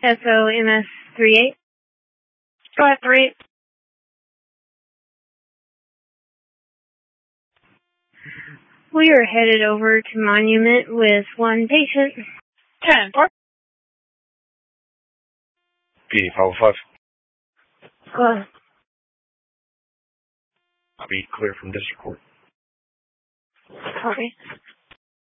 SOMS 38. Go ahead, 38. We are headed over to Monument with one patient. 10-4. P505. Go ahead. I'll be clear from district court. Okay.